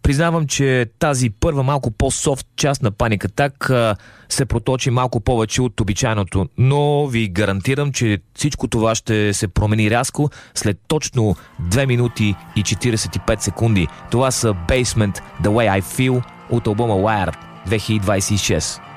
признавам, че тази първа малко по-софт част на Panic Attack се проточи малко повече от обичайното, но ви гарантирам, че всичко това ще се промени рязко след точно 2 минути и 45 секунди. Това са Basement, The Way I Feel от албума Wired 2026.